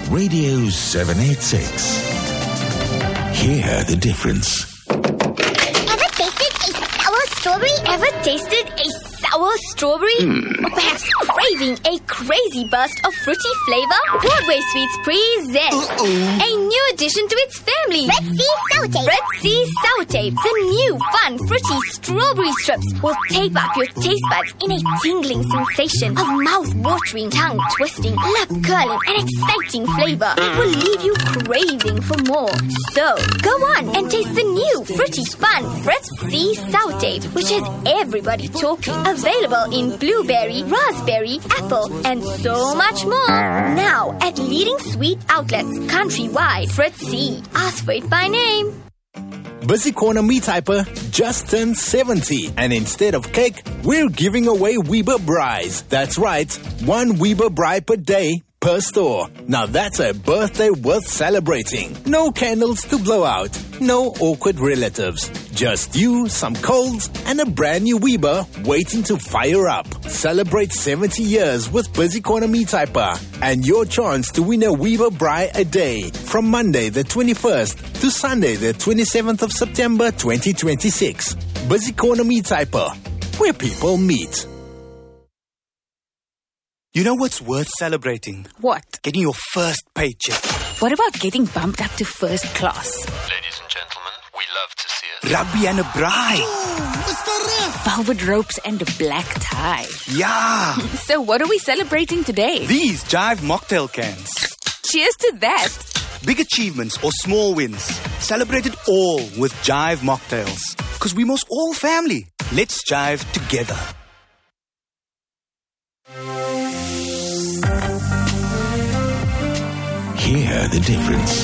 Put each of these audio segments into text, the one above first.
Radio 786. Hear the difference. Ever tasted a sour strawberry? Ever tasted a sour strawberry? Or perhaps craving a crazy burst of fruity flavor? Broadway Sweets present a new addition to its family. Red Sea Sour Tape. Red Sea Sour Tape. The new fun fruity strawberry strips will tape up your taste buds in a tingling sensation of mouth-watering, tongue-twisting, lip-curling and exciting flavor. It will leave you craving for more. So, go on and taste the new fruity fun Red Sea Sour Tape, which has everybody talking. Available in blueberry, raspberry, apple, and so much more. Now at leading sweet outlets countrywide. Red Sea. Ask for it by name. Busy Corner Meat Hyper just turned 70, and instead of cake, we're giving away Weber Braais. That's right, 1 Weber Braai per day per store. Now that's a birthday worth celebrating. No candles to blow out, no awkward relatives. Just you, some coals, and a brand new Weber waiting to fire up. Celebrate 70 years with Busy Corner Meat Hyper and your chance to win a Weber Braai a day from Monday the 21st to Sunday the 27th of September 2026. Busy Corner Meat Hyper, where people meet. You know what's worth celebrating? What? Getting your first paycheck. What about getting bumped up to first class? Ladies and gentlemen, we love to see it. Rugby and a braai. Velvet ropes and a black tie. Yeah. So what are we celebrating today? These Jive mocktail cans. Cheers to that. Big achievements or small wins. Celebrate it all with Jive mocktails. Because we must all family. Let's jive together. Hear the difference.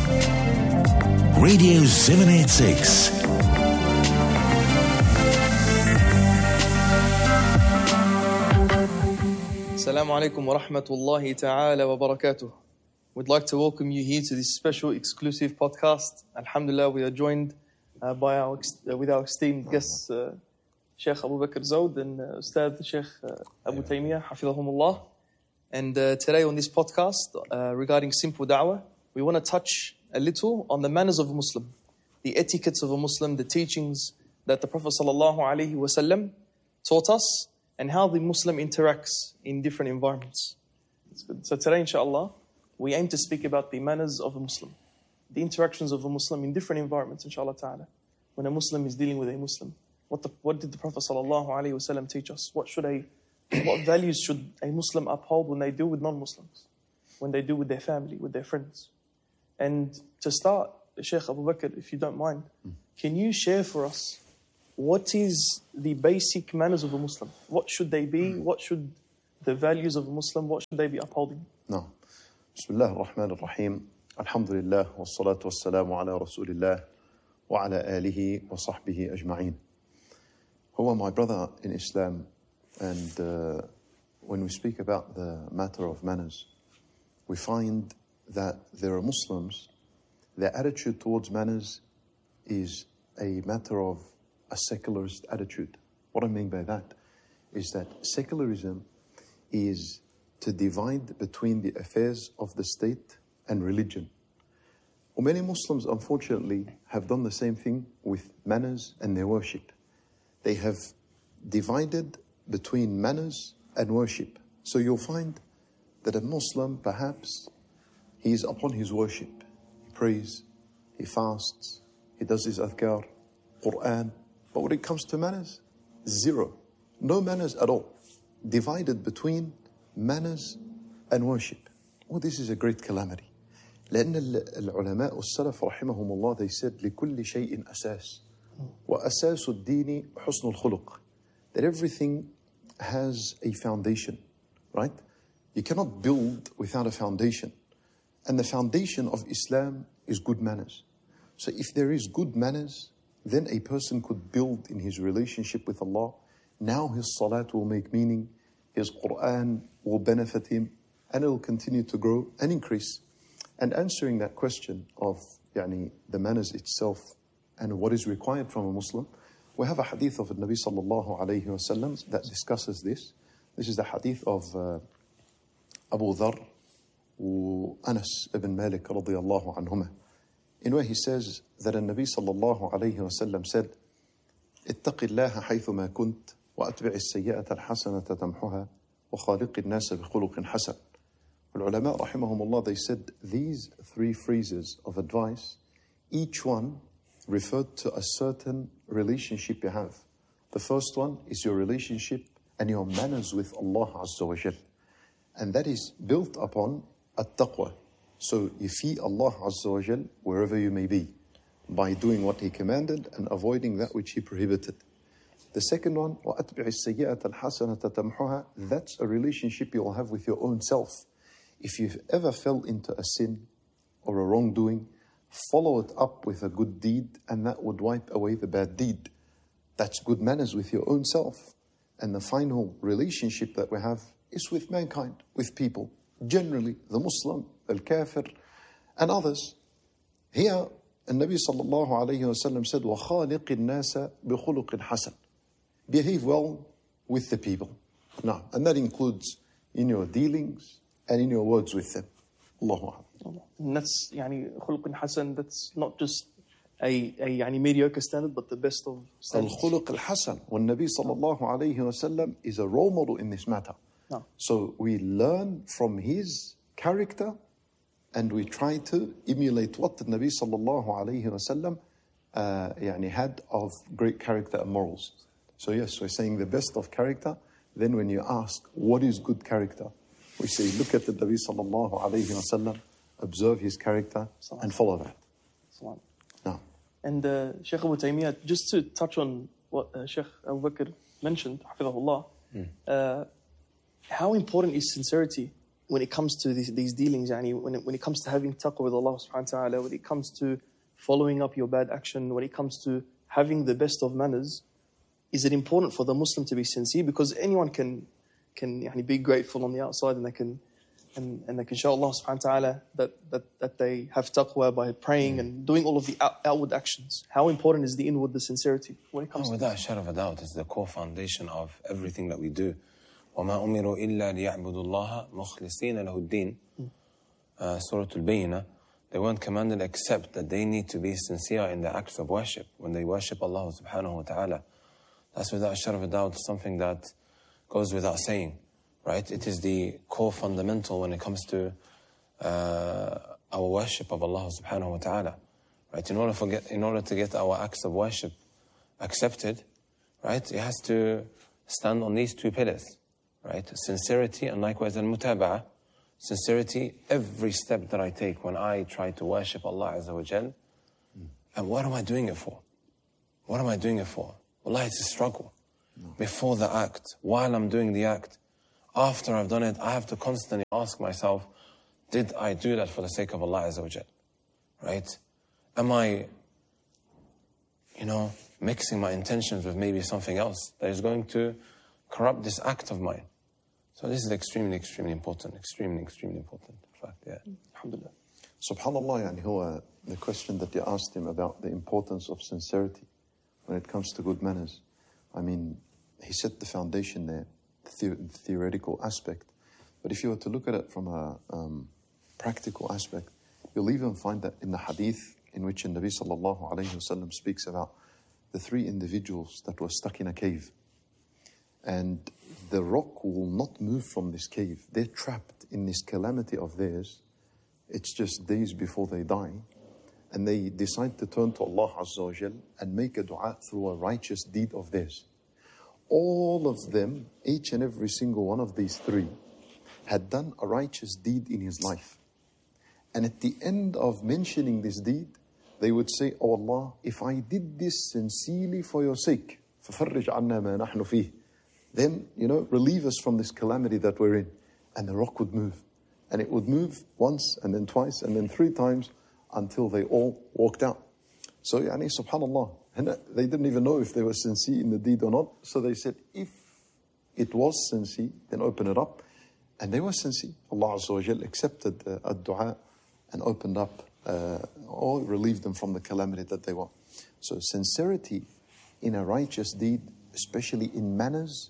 Radio 786. Assalamu alaikum wa rahmatullahi ta'ala wa barakatuh. We'd like to welcome you here to this special exclusive podcast. Alhamdulillah, we are joined with our esteemed guests, Sheikh Abu Bakr Zawd and Ustad Sheikh Abu Taymiyyah, Hafidhahumullah. And today on this podcast regarding simple da'wah, we want to touch a little on the manners of a Muslim, the etiquettes of a Muslim, the teachings that the Prophet ﷺ taught us, and how the Muslim interacts in different environments. So today, inshallah, we aim to speak about the manners of a Muslim, the interactions of a Muslim in different environments, inshallah ta'ala. When a Muslim is dealing with a Muslim, what did the Prophet ﷺ teach us? What values should a Muslim uphold when they deal with non-Muslims, when they deal with their family, with their friends? And to start, Sheikh Abu Bakr, if you don't mind, can you share for us what is the basic manners of a Muslim? What should they be? What should the values of a Muslim, what should they be upholding? No. Bismillah ar-Rahman ar-Rahim. Alhamdulillah, wassalatu wassalamu ala Rasulillah wa ala alihi wa sahbihi ajma'in. Huwa, my brother in Islam, and when we speak about the matter of manners, we find that there are Muslims, their attitude towards manners is a matter of a secularist attitude. What I mean by that is that secularism is to divide between the affairs of the state and religion. Well, many Muslims, unfortunately, have done the same thing with manners and their worship. They have divided between manners and worship. So you'll find that a Muslim, perhaps, he is upon his worship. He prays, he fasts, he does his adhkar, Quran. But when it comes to manners, zero. No manners at all. Divided between manners and worship. Oh, this is a great calamity. لأن العلماء والسلف رحمهم الله, they said لكل شيء أساس وأساس الدين حسن الخلق. That everything has a foundation, right? You cannot build without a foundation. And the foundation of Islam is good manners. So if there is good manners, then a person could build in his relationship with Allah. Now his salat will make meaning, his Quran will benefit him, and it will continue to grow and increase. And answering that question of the manners itself and what is required from a Muslim, we have a hadith of the Nabi sallallahu alayhi wa sallam that discusses this. This is the hadith of Abu Dharr وأنس ibn Malik رضي الله عنهما, in where he says that النبي صلى الله عليه وسلم said, اتق الله حيثما كنت وأتبع السيئة الحسنة تمحها وخالق الناس بخلق حسن. والعلماء رحمهم الله, they said these three phrases of advice, each one referred to a certain relationship you have. The first one is your relationship and your manners with Allah Azza wa Jal. And that is built upon at-taqwa. So you fear Allah Azza wa Jal wherever you may be, by doing what He commanded and avoiding that which He prohibited. The second one, وَأَتْبِعِ السَّيِّئَةَ الْحَسَنَةَ تَمْحُهَا, that's a relationship you'll have with your own self. If you've ever fell into a sin or a wrongdoing, follow it up with a good deed, and that would wipe away the bad deed. That's good manners with your own self. And the final relationship that we have is with mankind, with people. Generally, the Muslim, the Kafir, and others. Here, the Nabi sallallahu alayhi wa sallam said, وَخَالِقِ النَّاسَ بِخُلُقٍ حَسَنٍ. Behave well with the people. Now, and that includes in your dealings and in your words with them. Allahu Akbar. And that's يعني خلق حسن, that's not just a يعني mediocre standard, but the best of standards. الخلق الحسن, والنبي صلى الله عليه وسلم is a role model in this matter. No. So we learn from his character and we try to emulate what the Nabi صلى الله عليه وسلم يعني had of great character and morals. So yes, we're saying the best of character. Then when you ask, what is good character? We say, look at the Nabi sallallahu alayhi wa sallam, observe his character, and follow that. No. And Sheikh Abu Taymiyyah, just to touch on what Sheikh Abu Bakr mentioned, Hafidhahullah, how important is sincerity when it comes to these dealings? Yani when it comes to having taqwa with Allah subhanahu wa ta'ala, when it comes to following up your bad action, when it comes to having the best of manners, is it important for the Muslim to be sincere? Because anyone can يعني be grateful on the outside, and they can show Allah subhanahu wa ta'ala that they have taqwa by praying and doing all of the outward actions. How important is the inward, the sincerity when it comes to without a shadow of a doubt, it's the core foundation of everything that we do. وَمَا أُمِرُوا إِلَّا لِيَعْبُدُوا اللَّهَ مُخْلِصِينَ لَهُ الدِّينَ. Surah Al-Bayyinah, they weren't commanded except that they need to be sincere in their acts of worship when they worship Allah subhanahu wa ta'ala. That's without a shadow of a doubt something that goes without saying, right? It is the core fundamental when it comes to our worship of Allah subhanahu wa ta'ala, right? In order to get our acts of worship accepted, right? It has to stand on these two pillars, right? Sincerity and likewise al-mutaba'ah. Sincerity, every step that I take when I try to worship Allah Azza wa Jal, and what am I doing it for? What am I doing it for? Wallahi, it's a struggle. Before the act, while I'm doing the act, after I've done it, I have to constantly ask myself, did I do that for the sake of Allah Azza wa Jal? Right? Am I, mixing my intentions with maybe something else that is going to corrupt this act of mine? So this is extremely, extremely important. Extremely, extremely important. In fact, yeah. Alhamdulillah. Subhanallah, yani huwa, the question that you asked him about the importance of sincerity when it comes to good manners. I mean, he set the foundation there, the theoretical aspect. But if you were to look at it from a practical aspect, you'll even find that in the hadith in which the Nabi sallallahu alayhi wa sallam speaks about the three individuals that were stuck in a cave. And the rock will not move from this cave. They're trapped in this calamity of theirs. It's just days before they die. And they decide to turn to Allah Azza wa Jal and make a dua through a righteous deed of theirs. All of them, each and every single one of these three, had done a righteous deed in his life. And at the end of mentioning this deed, they would say, "Oh Allah, if I did this sincerely for your sake, فَفَرِّجْ عَنَّا مَا نَحْنُ فِيهِ," then, relieve us from this calamity that we're in. And the rock would move. And it would move once, and then twice, and then 3 times, until they all walked out. So, subhanallah, they didn't even know if they were sincere in the deed or not. So they said, if it was sincere, then open it up. And they were sincere. Allah Azza wa Jal accepted a dua and opened up or relieved them from the calamity that they were. So sincerity in a righteous deed, especially in manners,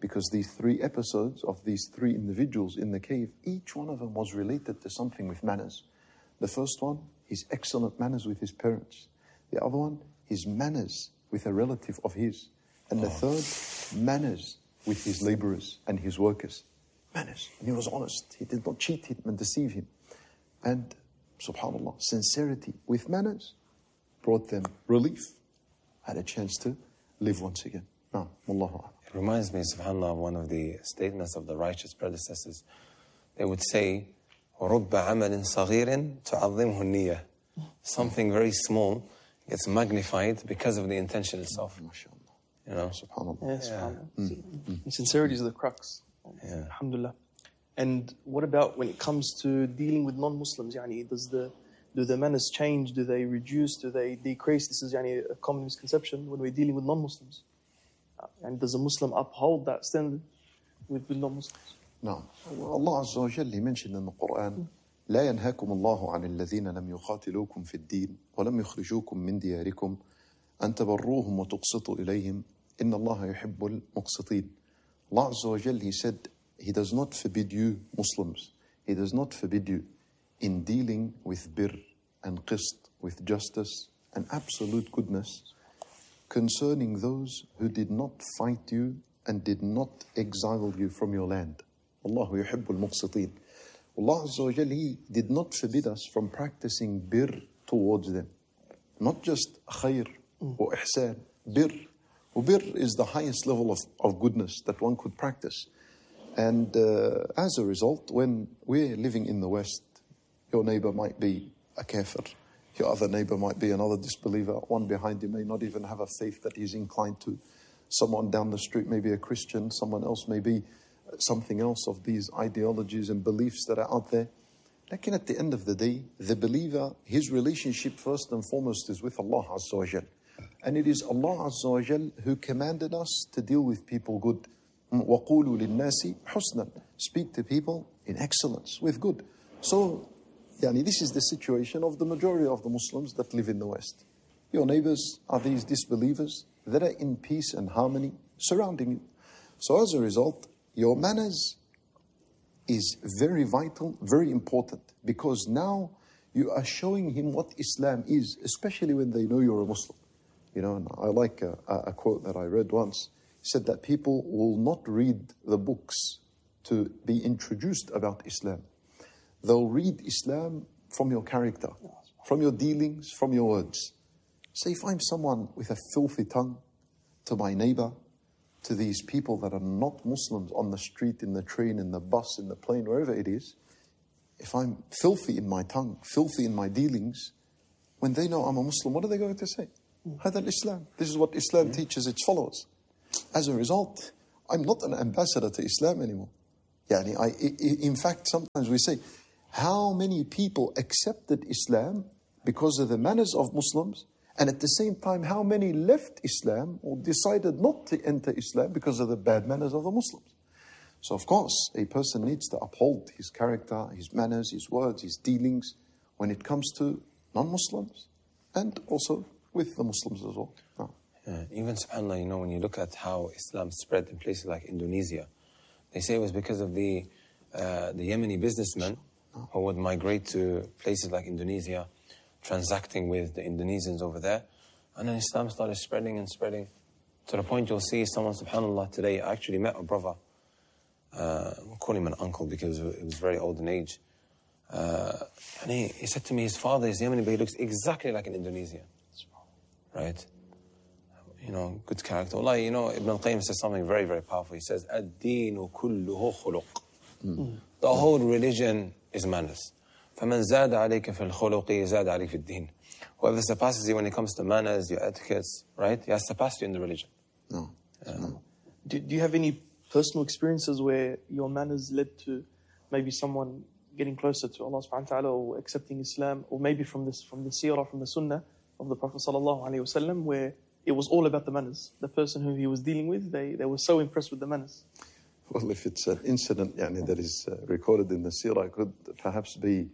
because these 3 episodes of these 3 individuals in the cave, each one of them was related to something with manners. The first one, his excellent manners with his parents. The other one, his manners with a relative of his. And the third, manners with his laborers and his workers. Manners. And he was honest. He did not cheat him and deceive him. And, subhanAllah, sincerity with manners brought them relief, had a chance to live once again. No, Wallahu. It reminds me, subhanAllah, of one of the statements of the righteous predecessors. They would say, رُبَّ عَمَلٍ صَغِيرٍ تُعَظِّمْهُ النِّيَّةِ. Something very small gets magnified because of the intention itself. You know? SubhanAllah. Yes, SubhanAllah. Sincerity is the crux. Yeah. Alhamdulillah. And what about when it comes to dealing with non-Muslims? Do the manners change? Do they reduce? Do they decrease? This is a common misconception when we're dealing with non-Muslims. And does a Muslim uphold that standard with non-Muslims? No. Allah Azza wa Jalla mentioned in the Quran, لا ينهاكم الله عن الذين لم يقاتلوكم في الدين ولم يخرجوكم من دياركم أن تبروهم وتقسطوا إليهم إن الله يحب المقسطين. Allah Azza wa Jalla, He said, He does not forbid you, Muslims. He does not forbid you in dealing with birr and qist, with justice and absolute goodness concerning those who did not fight you and did not exile you from your land. Allahu yuhibbul muqsitin. Allah Azza wa Jalla, He did not forbid us from practicing birr towards them. Not just khair or ihsan, birr. Birr is the highest level of goodness that one could practice. And as a result, when we're living in the West, your neighbor might be a kafir, your other neighbor might be another disbeliever, one behind you may not even have a faith that he's inclined to, someone down the street may be a Christian, someone else may be something else of these ideologies and beliefs that are out there. Like at the end of the day, the believer, his relationship first and foremost is with Allah Azza wa Jal. And it is Allah Azza wa Jal who commanded us to deal with people good. وَقُولُوا لِلنَّاسِ حُسْنًا. Speak to people in excellence, with good. So, this is the situation of the majority of the Muslims that live in the West. Your neighbors are these disbelievers that are in peace and harmony surrounding you. So as a result, your manners is very vital, very important, because now you are showing him what Islam is, especially when they know you're a Muslim. And I like a quote that I read once. It said that people will not read the books to be introduced about Islam. They'll read Islam from your character, from your dealings, from your words. So if I'm someone with a filthy tongue to my neighbor, to these people that are not Muslims on the street, in the train, in the bus, in the plane, wherever it is, if I'm filthy in my tongue, filthy in my dealings, when they know I'm a Muslim, what are they going to say? هذا الإسلام. This is what Islam teaches its followers. As a result, I'm not an ambassador to Islam anymore. In fact, sometimes we say, how many people accepted Islam because of the manners of Muslims, and at the same time, how many left Islam or decided not to enter Islam because of the bad manners of the Muslims? So of course, a person needs to uphold his character, his manners, his words, his dealings when it comes to non-Muslims and also with the Muslims as well. No. Even subhanAllah, when you look at how Islam spread in places like Indonesia, they say it was because of the Yemeni businessmen who would migrate to places like Indonesia, transacting with the Indonesians over there. And then Islam started spreading and spreading to the point you'll see someone, subhanAllah, today. I actually met a brother. We'll call him an uncle because he was very old in age. And he said to me, his father is Yemeni, but he looks exactly like an Indonesian. Right? Good character. Allah, Ibn al-Qayyim says something very, very powerful. He says, "Ad-deenu kulluhu khuluq." The whole religion is manners. فَمَنْ زَادَ عَلَيْكَ فِي الْخُلُقِ زَادَ عَلَيْكَ فِي الدِّينِ. Whoever surpasses you when it comes to manners, your etiquettes, right? He has surpassed you in the religion. No. Do you have any personal experiences where your manners led to maybe someone getting closer to Allah subhanahu wa ta'ala or accepting Islam, or maybe from the seerah, from the sunnah of the Prophet sallallahu alaihi wasallam, where it was all about the manners? The person who he was dealing with, they were so impressed with the manners. Well, if it's an incident that is recorded in the seerah, it could perhaps be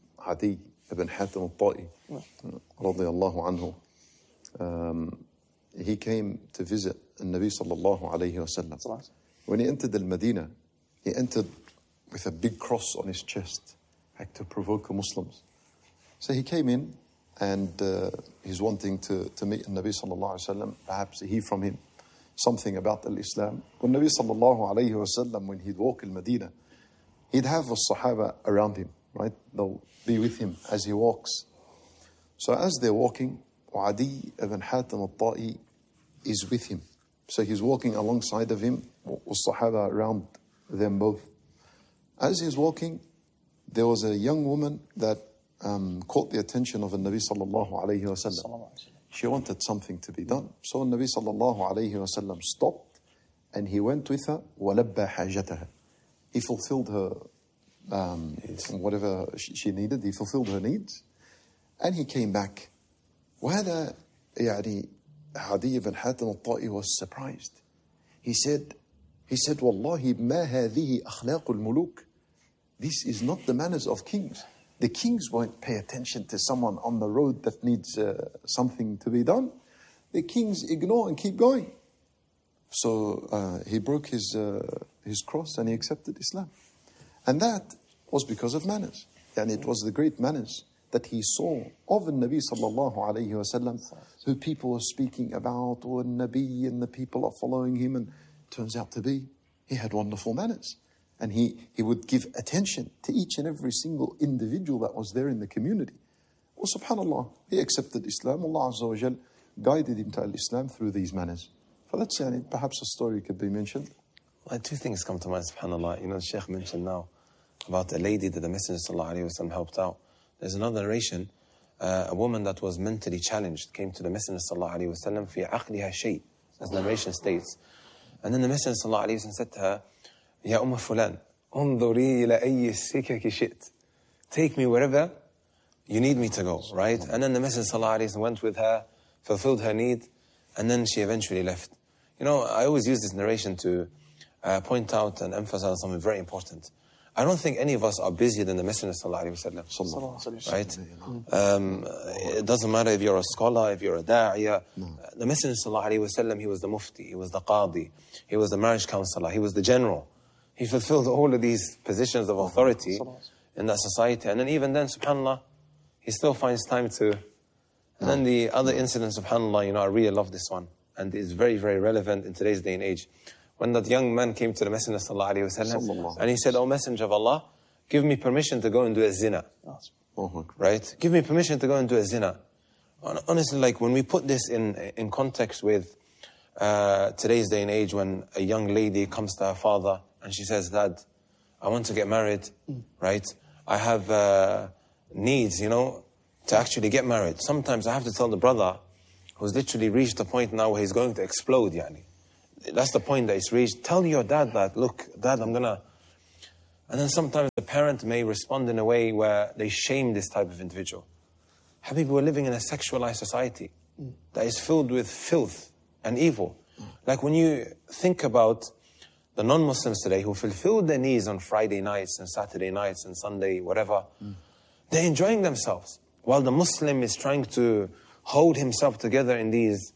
Adi ibn Hatim al-Ta'i, radiyallahu anhu. he came to visit Nabi sallallahu alayhi wasallam. When he entered Al-Madinah, he entered with a big cross on his chest, like to provoke the Muslims. So he came in and he's wanting to meet Nabi sallallahu alayhi wasallam, perhaps hear from him something about Islam. When Nabi sallallahu alayhi wasallam, when he'd walk Al-Madinah, he'd have the Sahaba around him, right? They'll be with him as he walks. So as they're walking, Adi ibn Hatim al-Ta'i is with him. So he's walking alongside of him, with Sahaba around them both. As he's walking, there was a young woman that caught the attention of the Nabi sallallahu alayhi wasallam. She wanted something to be done. So the Nabi sallallahu alayhi wasallam stopped and he went with her, وَلَبَّى حَاجَتَهَا. He fulfilled her, whatever she needed, he fulfilled her needs. And he came back. وهذا يعني Adi ibn Hatim al-Ta'i was surprised. He said, Wallahi ma hadhihi akhlaq al-muluk. This is not the manners of kings. The kings won't pay attention to someone on the road that needs something to be done. The kings ignore and keep going. So he broke his cross and he accepted Islam. And that was because of manners. And it was the great manners that he saw of the Nabi sallallahu alayhi wasallam, who people are speaking about, or Nabi, and the people are following him, and turns out to be, he had wonderful manners. And he would give attention to each and every single individual that was there in the community. Well, subhanAllah, he accepted Islam. Allah Azza wa Jal guided him to Islam through these manners. So that's perhaps a story could be mentioned. Well, two things come to mind, subhanAllah. You know, the Shaykh mentioned now about a lady that the Messenger sallallahu alayhi wa sallam helped out. There's another narration, a woman that was mentally challenged came to the Messenger sallallahu alayhi wa sallam fi aqliha shay, as the narration states. And then the Messenger sallallahu alayhi wa sallam said to her, Ya Fulan, unzuri ila ayyi sikaki shit. Take me wherever you need me to go, right? And then the Messenger sallallahu alayhi wa sallam went with her, fulfilled her need, and then she eventually left. You know, I always use this narration to point out and emphasize something very important. I don't think any of us are busier than the Messenger sallallahu alayhi wa sallam, right? It doesn't matter if you're a scholar, if you're a da'iyah. The Messenger sallallahu alayhi wa sallam, he was the mufti, he was the qadi, he was the marriage counselor, he was the general. He fulfilled all of these positions of authority in that society. And then even then, subhanAllah, he still finds time to... And then the other incident, subhanAllah, you know, I really love this one. And it's very, very relevant in today's day and age. When that young man came to the Messenger sallallahu alayhi wa sallam, and he said, "O Messenger of Allah, give me permission to go and do a zina." Right? Give me permission to go and do a zina. Honestly, like when we put this in context with today's day and age, when a young lady comes to her father and she says, "Dad, I want to get married, right? I have needs, you know, to actually get married." Sometimes I have to tell the brother who's literally reached a point now where he's going to explode, yani. That's the point that he's reached. Tell your dad that, look, Dad, I'm gonna... And then sometimes the parent may respond in a way where they shame this type of individual. Habibi, we're living in a sexualized society that is filled with filth and evil. Like when you think about the non-Muslims today who fulfill their needs on Friday nights and Saturday nights and Sunday, whatever, they're enjoying themselves. While the Muslim is trying to hold himself together in these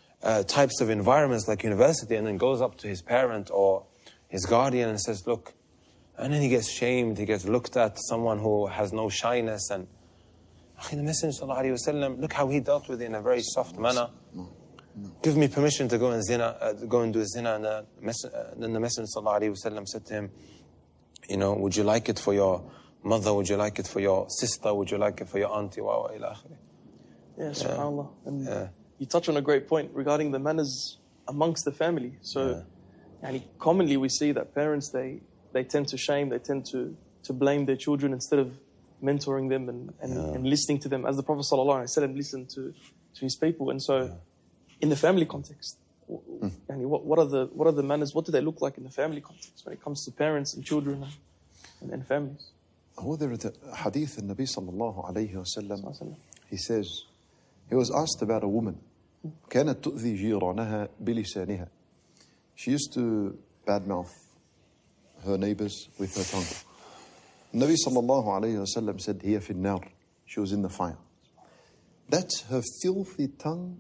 types of environments like university, and then goes up to his parent or his guardian and says, "Look," and then he gets shamed, he gets looked at, someone who has no shyness. And the Messenger sallallahu alayhi wa sallam, look how he dealt with it in a very soft manner. Give me permission to go and do a zina. And then the Messenger sallallahu alayhi wa sallam said to him, you know, would you like it for your mother? Would you like it for your sister? Would you like it for your auntie? Yeah, subhanAllah. And you touch on a great point regarding the manners amongst the family. So, commonly we see that parents, they tend to shame, they tend to blame their children instead of mentoring them and listening to them, as the Prophet ﷺ listened to his people. And so, in the family context, what are the manners? What do they look like in the family context when it comes to parents and children and families? There is a hadith in Nabi sallallahu alayhi wa sallam. He says, he was asked about a woman. كانت تؤذي جيرانها بلسانها. She used to badmouth her neighbors with her tongue. Nabi sallallahu alayhi wa sallam said, هي في النار. She was in the fire. That's her filthy tongue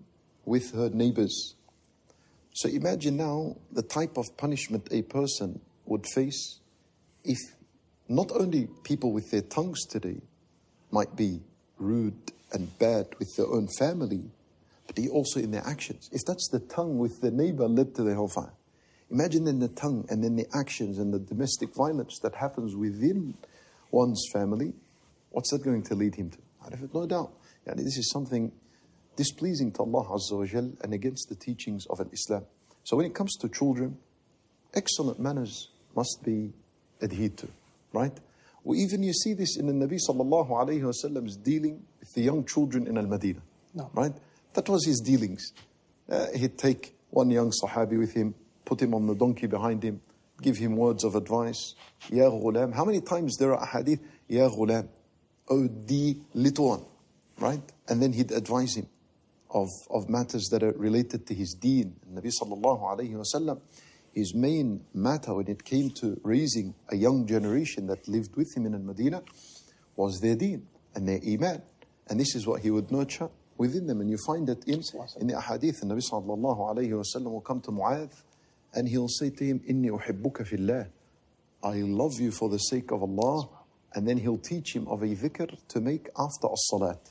with her neighbors. So imagine now the type of punishment a person would face if not only people with their tongues today might be rude and bad with their own family, but also in their actions. If that's the tongue with the neighbor led to the hellfire, imagine then the tongue and then the actions and the domestic violence that happens within one's family. What's that going to lead him to? I have no doubt. This is something displeasing to Allah Azza wa Jal and against the teachings of Islam. So when it comes to children, excellent manners must be adhered to, right? Well, even you see this in the Nabi sallallahu alayhi wa sallam's dealing with the young children in Al-Madinah, right? That was his dealings. He'd take one young Sahabi with him, put him on the donkey behind him, give him words of advice. Ya ghulam. How many times there are hadith? Ya ghulam. Oh, the little one, right? And then he'd advise him of matters that are related to his deen. Nabi sallallahu alayhi wa sallam, his main matter when it came to raising a young generation that lived with him in Al-Madinah was their deen and their iman. And this is what he would nurture within them. And you find it in the ahadith. And Nabi sallallahu alayhi wa sallam will come to Mu'adh and he'll say to him, Inni uhibbuka fillah. I love you for the sake of Allah. And then he'll teach him of a dhikr to make after as-salat.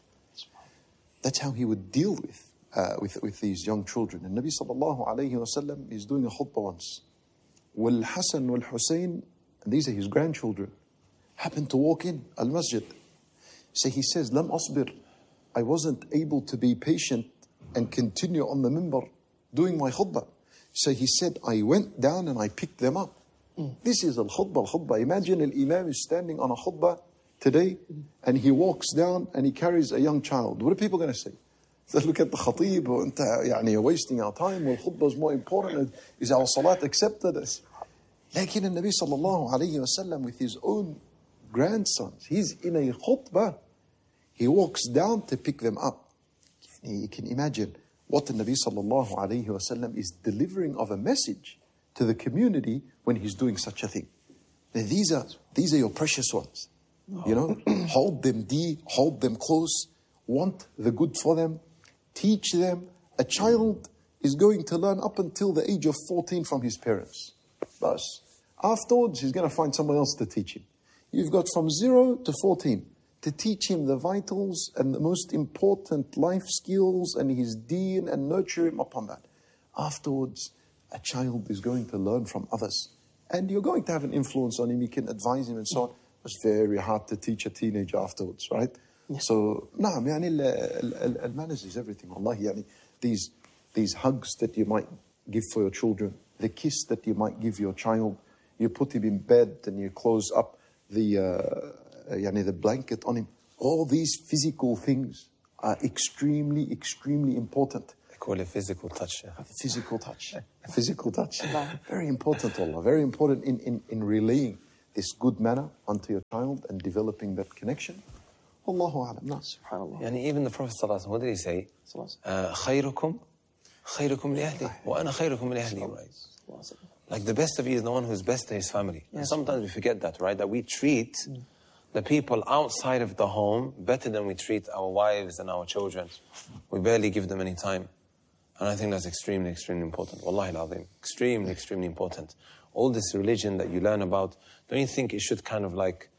That's how he would deal with these young children. And Nabi sallallahu alayhi wa sallam is doing a khutbah once. Wal Hasan wal Hussein, and these are his grandchildren, happened to walk in al-masjid. So he says, Lam asbir. I wasn't able to be patient and continue on the minbar doing my khutbah. So he said, I went down and I picked them up. This is al-khutbah. Imagine al-imam is standing on a khutbah today and he walks down and he carries a young child. What are people going to say? They look at the khatib, you're wasting our time. Well, khutbah is more important. Is our salat accepted? Lakin al-Nabi sallallahu alayhi wa sallam with his own grandsons, he's in a khutbah. He walks down to pick them up. You can imagine what the Nabi sallallahu alayhi wa sallam is delivering of a message to the community when he's doing such a thing. Now, these are your precious ones. Hold them dear, hold them close, want the good for them, teach them. A child is going to learn up until the age of 14 from his parents. But afterwards, he's going to find someone else to teach him. You've got from 0 to 14 to teach him the vitals and the most important life skills and his deen and nurture him upon that. Afterwards, a child is going to learn from others. And you're going to have an influence on him. You can advise him and so on. It's very hard to teach a teenager afterwards, right? Yeah. So, al-manners is everything. Wallahi, these hugs that you might give for your children, the kiss that you might give your child, you put him in bed and you close up the blanket on him. All these physical things are extremely, extremely important. They call it physical touch. Yeah. Physical touch. Physical touch. Very important, Allah. Very important in relaying this good manner onto your child and developing that connection. Allahu a'lam. SubhanAllah. Even the Prophet ﷺ, what did he say? خيركم لأهلي وأنا خيركم لأهلي. Right? Like the best of you is the one who's best to his family. And sometimes we forget that, right? That we treat the people outside of the home better than we treat our wives and our children. We barely give them any time. And I think that's extremely, extremely important. Wallahi al-azim. Extremely, extremely important. All this religion that you learn about, don't you think it should kind of like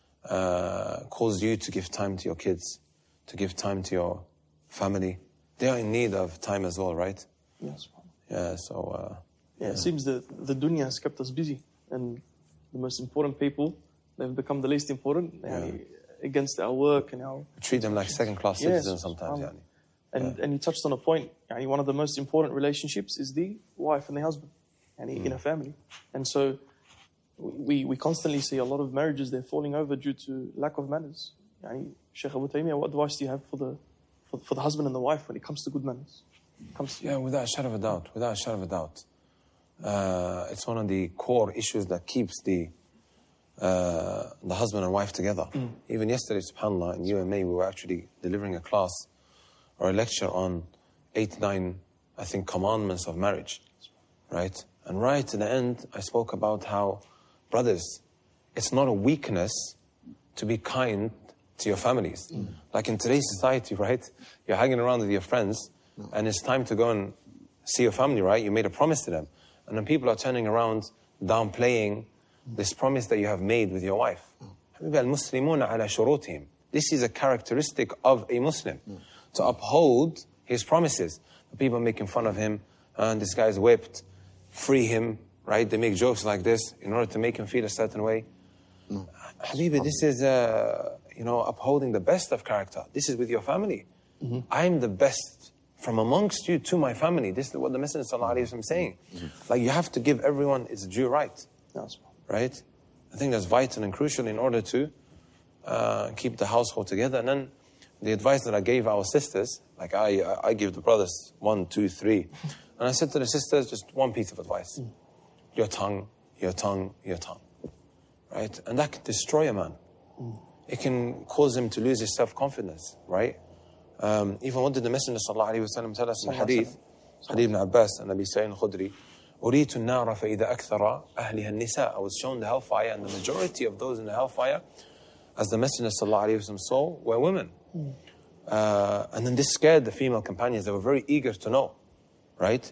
cause you to give time to your kids, to give time to your family? They are in need of time as well, right? Yes. Yeah, so... It seems that the dunya has kept us busy. And the most important people, they've become the least important against our work and our... We treat them like second-class citizens sometimes. And you touched on a point. One of the most important relationships is the wife and the husband in a family. And so we constantly see a lot of marriages, they're falling over due to lack of manners. Shaykh Abu Taymiyyah, what advice do you have for the husband and the wife when it comes to good manners? Without a shadow of a doubt. Without a shadow of a doubt. It's one of the core issues that keeps the husband and wife together. Even yesterday, subhanAllah, in UMA, we were actually delivering a class or a lecture on 8, 9, I think, commandments of marriage, right? And right to the end, I spoke about how, brothers, it's not a weakness to be kind to your families. Like in today's society, right? You're hanging around with your friends, and it's time to go and see your family, right? You made a promise to them. And then people are turning around, downplaying this promise that you have made with your wife. المسلمون على شروطهم. This is a characteristic of a Muslim, to uphold his promises. People are making fun of him, and this guy's whipped, free him, right? They make jokes like this in order to make him feel a certain way. Habibi, this is, upholding the best of character. This is with your family. I'm the best from amongst you to my family. This is what the Messenger ﷺ is saying. Like, you have to give everyone its due right. Right? I think that's vital and crucial in order to keep the household together. And then the advice that I gave our sisters, like I give the brothers 1, 2, 3. And I said to the sisters, just one piece of advice. Your tongue, your tongue, your tongue. Right? And that can destroy a man. It can cause him to lose his self-confidence, right? Even what did the Messenger ﷺ tell us in hadith? Hadith ibn Abbas and Abi Sa'id al-Khudri. أُرِيتُ النَّارَ فَإِذَا أَكْثَرَ أَهْلِهَا النِّسَاء. I was shown the hellfire, and the majority of those in the hellfire, as the Messenger ﷺ saw, were women. And then this scared the female companions. They were very eager to know, right?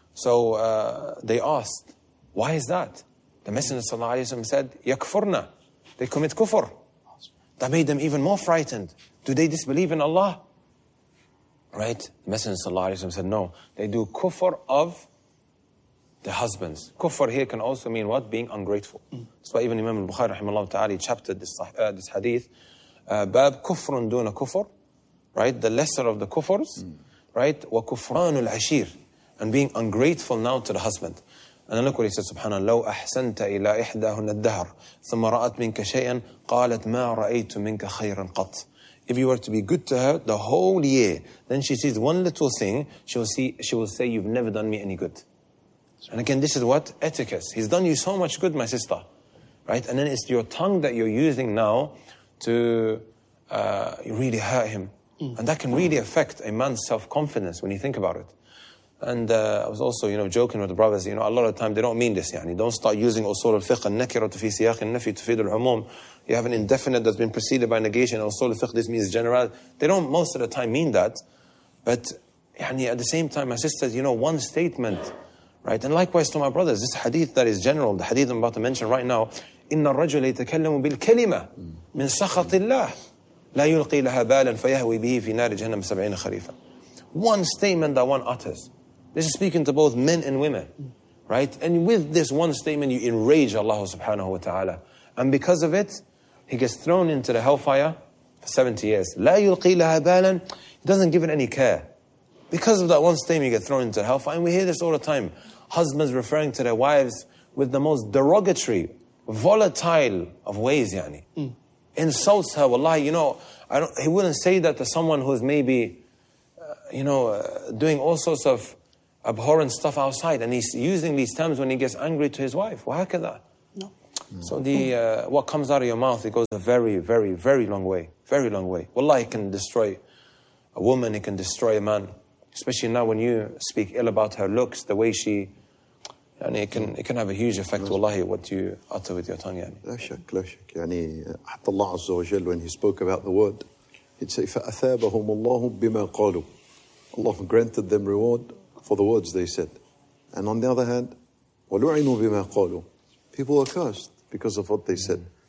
So they asked, why is that? The Messenger ﷺ said, يَكْفُرْنَا. They commit kufr. That made them even more frightened. Do they disbelieve in Allah? Right? The Messenger ﷺ said, no. They do kufr of the husbands. Kufr here can also mean what? Being ungrateful. That's why even Imam al-Bukhari rahimahullah ta'ala chaptered this hadith. Bab kufrun duna kufr. Right? The lesser of the kufrs. Right? Wa kufranul ashir. And being ungrateful now to the husband. And then look what he said, subhanAllah, لو أحسنت إلى إحداهن الدهر ثم رأت منك شيئا قالت ما رأيت منك خيرا قط. If you were to be good to her the whole year, then she sees one little thing, she will say, you've never done me any good. And again, this is what? Etiquette. He's done you so much good, my sister. Right? And then it's your tongue that you're using now to really hurt him. And that can really affect a man's self-confidence when you think about it. And I was also, joking with the brothers, a lot of the time they don't mean this, Don't start using usul al-fiqh, al-nakiratu fi siyaq al-nafi tufid al-umum. You have an indefinite that's been preceded by negation. Usul al-fiqh, this means general. They don't most of the time mean that. But, at the same time, my sisters, one statement, right? And likewise to my brothers, this hadith that is general, the hadith I'm about to mention right now, إِنَّ الرَّجُلَ يَتَكَلَّمُ بِالْكَلِمَةِ مِنْ سَخَطِ اللَّهِ لَا يُلْقِي لَهَا بَالًا فَيَهْوِي بِهِ فِي نَارِ جَهَنَّمَ 70 خَرِيفًا. One statement that one utters. This is speaking to both men and women, right? And with this one statement, you enrage Allah subhanahu wa ta'ala. And because of it, he gets thrown into the hellfire for 70 years. لَا يُلْقِي لَهَا بَالًا. He doesn't give it any care. Because of that one statement, you get thrown into the hellfire. And we hear this all the time. Husbands referring to their wives with the most derogatory, volatile of ways, Insults her. Wallahi, he wouldn't say that to someone who's maybe, doing all sorts of abhorrent stuff outside, and he's using these terms when he gets angry to his wife. وهكذا. No. So what comes out of your mouth, it goes a very, very, very long way. Very long way. Wallahi, it can destroy a woman, it can destroy a man. Especially now when you speak ill about her looks, the way she, and it can have a huge effect, wallahi, what you utter with your tongue. لا شك, لا شك. حتى Allah Azza wa Jal, when He spoke about the word, He'd say, فَأَثَابَهُمُ اللَّهُ بِمَا قَالُوا. Allah granted them reward for the words they said. And on the other hand, وَلُعِنُوا بِمَا قَالُوا. People are cursed because of what they said.